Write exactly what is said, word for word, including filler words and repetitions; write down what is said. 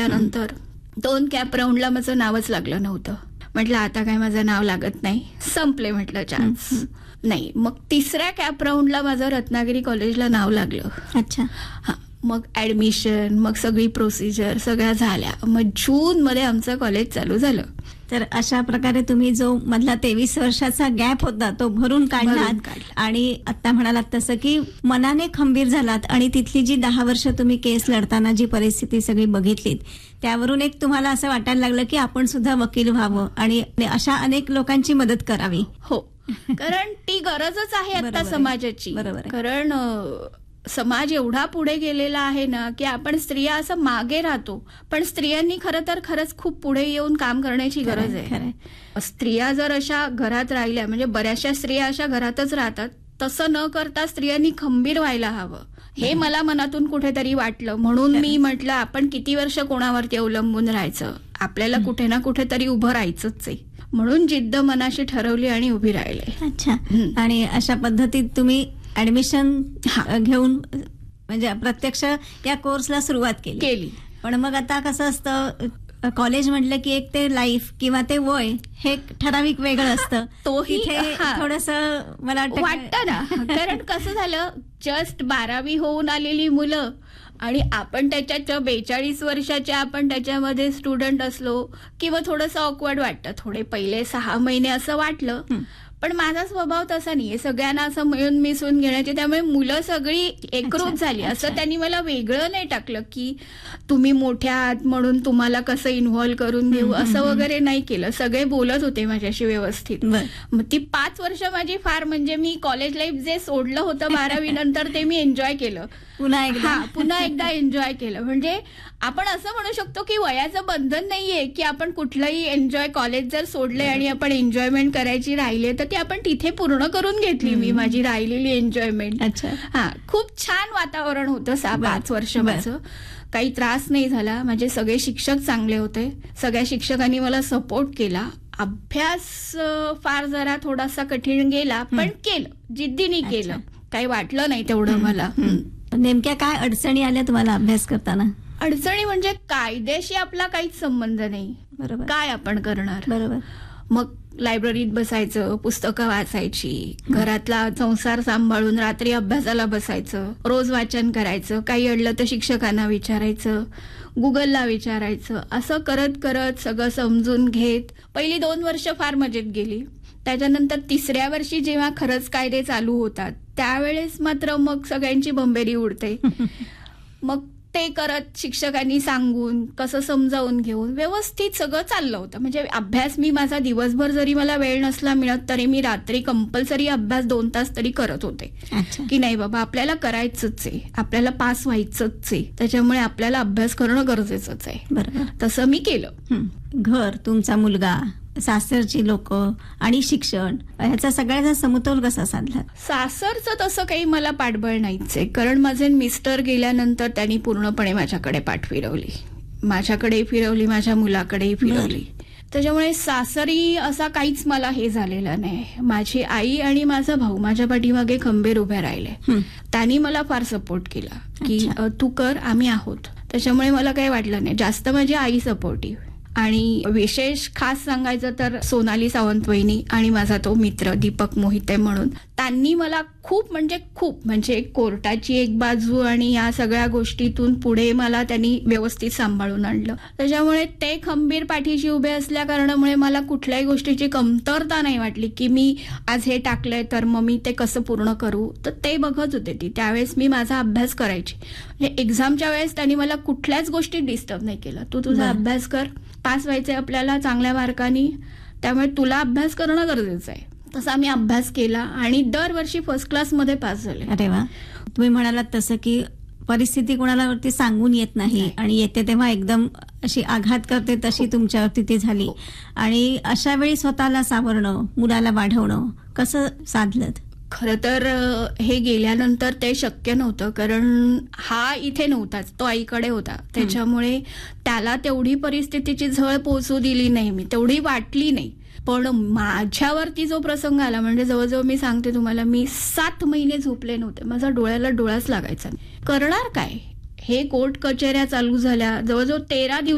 त्याच्यानंतर दोन कॅप राऊंडला माझं नावच लागलं नव्हतं. म्हटलं आता काय माझं नाव लागत नाही, संपले म्हटलं चान्स. नाही, मग तिसऱ्या कॅप राऊंडला माझं रत्नागिरी कॉलेजला नाव लागलं. अच्छा. हा, मग ऍडमिशन, मग सगळी प्रोसिजर सगळ्या झाल्या. मग जून मध्ये आमचं कॉलेज चालू झालं. तर अशा प्रकारे तुम्ही जो मधला तेवीस वर्षाचा गॅप होता तो भरून काढलात आणि आता म्हणालात तसं की मनाने खंबीर झालात आणि तिथली जी दहा वर्ष तुम्ही केस लढताना जी परिस्थिती सगळी बघितलीत त्यावरून एक तुम्हाला असं वाटायला लागलं की आपण सुद्धा वकील व्हावं आणि अशा अनेक लोकांची मदत करावी. हो, कारण ती गरजच आहे आता समाजाची. बरोबर. कारण समाज एवढा पुढे गेलेला आहे ना की आपण स्त्रिया असं मागे राहतो, पण स्त्रियांनी खरं तर खरंच खूप पुढे येऊन काम करण्याची गरज आहे. स्त्रिया जर अशा घरात राहिल्या, म्हणजे बऱ्याचशा स्त्रिया अशा घरातच राहतात, तसं न करता स्त्रियांनी खंबीर व्हायला हवं हे मला मनातून कुठेतरी वाटलं. म्हणून मी म्हटलं आपण किती वर्ष कोणावरती अवलंबून राहायचं, आपल्याला कुठे ना कुठेतरी उभं राहायचंच आहे. म्हणून जिद्द मनाशी ठरवली आणि उभी राहिले. अच्छा. आणि अशा पद्धतीत तुम्ही ऍडमिशन घेऊन म्हणजे प्रत्यक्ष या कोर्सला सुरुवात केली केली पण मग आता कसं असतं कॉलेज म्हटलं की एक ते लाईफ किंवा ते वय हे ठराविक वेगळं असतं. तोही थोडंसं मला वाटतं ना, कारण कसं झालं, जस्ट बारावी होऊन आलेली मुलं आणि आपण त्याच्या बेचाळीस वर्षाच्या आपण त्याच्यामध्ये स्टुडंट असलो किंवा थोडंसं ऑकवर्ड वाटतं. थोडे पहिले सहा महिने असं वाटलं, पण माझा स्वभाव तसा नाहीये, सगळ्यांना असं मिळून मिसळून घेण्याची. त्यामुळे मुलं सगळी एकरूप झाली. असं त्यांनी मला वेगळं नाही टाकलं की तुम्ही मोठ्या आहात म्हणून तुम्हाला कसं इन्व्हॉल्व करून घेऊ, असं वगैरे नाही केलं. सगळे बोलत होते माझ्याशी व्यवस्थित. मग ती पाच वर्ष माझी फार, म्हणजे मी कॉलेज लाईफ जे सोडलं होतं बारावी नंतर ते मी एन्जॉय केलं पुन्हा एकदा. पुन्हा एकदा एन्जॉय केलं. म्हणजे आपण असं म्हणू शकतो की वयाचं बंधन नाहीये की आपण कुठलंही एन्जॉय, कॉलेज जर सोडले आणि आपण एन्जॉयमेंट करायची राहिली तर ती आपण तिथे पूर्ण करून घेतली मी माझी राहिलेली एन्जॉयमेंट. अच्छा. हा, खूप छान वातावरण होतं सहा पाच वर्ष माझं. काही त्रास नाही झाला. माझे सगळे शिक्षक चांगले होते, सगळ्या शिक्षकांनी मला सपोर्ट केला. अभ्यास फार जरा थोडासा कठीण गेला, पण केलं, जिद्दीने केलं, काही वाटलं नाही तेवढं मला. नेमक्या काय अडचणी आल्या तुम्हाला अभ्यास करताना? अडचणी म्हणजे कायद्याशी आपला काहीच संबंध नाही. बरोबर. काय आपण करणार. बरोबर. मग लायब्ररीत बसायचं, पुस्तकं वाचायची, घरातला संसार सांभाळून रात्री अभ्यासाला बसायचं, रोज वाचन करायचं, काही अडलं तर शिक्षकांना विचारायचं, गुगलला विचारायचं. असं करत करत सगळं समजून घेत पहिली दोन वर्ष फार मजेत गेली. त्याच्यानंतर तिसऱ्या वर्षी जेव्हा खरंच कायदे चालू होतात त्यावेळेस मात्र मग सगळ्यांची बंबेरी उडते. मग ते करत शिक्षकांनी सांगून कसं समजावून घेऊन व्यवस्थित सगळं चाललं होतं. म्हणजे अभ्यास मी माझा दिवसभर जरी मला वेळ नसला मिळत तरी मी रात्री कंपल्सरी अभ्यास दोन तास तरी करत होते की नाही बाबा आपल्याला करायचंच आहे, आपल्याला पास व्हायचंच आहे, त्याच्यामुळे आपल्याला अभ्यास करणं गरजेचंच आहे. बरोबर. तसं मी केलं. घर, तुमचा मुलगा, सासरची लोक आणि शिक्षण ह्याचा सगळ्याचा समतोल कसा साधला? सासरचं तसं काही मला पाठबळ नाहीच आहे, कारण माझे मिस्टर गेल्यानंतर त्यांनी पूर्णपणे माझ्याकडे पाठ फिरवली, माझ्याकडे फिरवली, माझ्या मुलाकडेही फिरवली. त्याच्यामुळे सासरी असा काहीच मला हे झालेलं नाही. माझी आई आणि माझा भाऊ माझ्या पाठीमागे खंबीर उभे राहिले. त्यांनी मला फार सपोर्ट केला की तू कर, आम्ही आहोत. त्याच्यामुळे मला काही वाटलं नाही. जास्त माझी आई सपोर्टिव्ह. आणि विशेष खास सांगायचं तर सोनाली सावंत वहिनी आणि माझा तो मित्र दीपक मोहिते म्हणून, त्यांनी मला खूप म्हणजे खूप म्हणजे कोर्टाची एक बाजू आणि या सगळ्या गोष्टीतून पुढे मला त्यांनी व्यवस्थित सांभाळून आणलं. त्याच्यामुळे ते खंबीर पाठीशी उभे असल्या कारणामुळे मला कुठल्याही गोष्टीची कमतरता नाही वाटली की मी आज हे टाकलंय तर मग मी ते कसं पूर्ण करू. तर ते बघत होते ती, त्यावेळेस मी माझा अभ्यास करायची. म्हणजे एक्झामच्या वेळेस त्यांनी मला कुठल्याच गोष्टीत डिस्टर्ब नाही केलं. तू तुझा अभ्यास कर, पास व्हायचंय आपल्याला चांगल्या मार्कांनी, त्यामुळे तुला अभ्यास करणं गरजेचं आहे. तसा मी अभ्यास केला आणि दरवर्षी फर्स्ट क्लास मध्ये पास झाले. अरे वा. तुम्ही म्हणालात तसं की परिस्थिती कोणालावरती सांगून येत नाही आणि येते तेव्हा एकदम अशी आघात करते तशी तुमच्यावरती ती झाली. आणि अशा वेळी स्वतःला सावरणं, मुलाला वाढवणं कसं साधलं? खरं तर हे गेल्यानंतर ते शक्य नव्हतं, कारण हा इथे नव्हताच, तो आईकडे होता. त्याच्यामुळे त्याला तेवढी परिस्थितीची झळ पोचू दिली नाही मी, तेवढी वाटली नाही. पण माझ्यावरती जो प्रसंग आला, म्हणजे जवळजवळ मी सांगते तुम्हाला, मी सात महिने झोपले नव्हते. माझा डोळ्याला डोळाच लागायचा नाही. करणार काय? हे कोर्ट कचेऱ्या चालू झाल्या, जवळजवळ तेरा दिवस